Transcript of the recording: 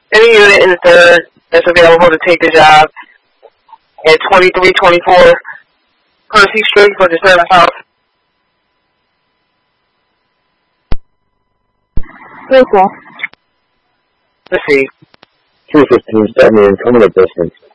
Any unit in the 3rd that's available to take the job at 2324 Percy Street for the service house. Vehicle. Let's see. 215 starting in coming up distance.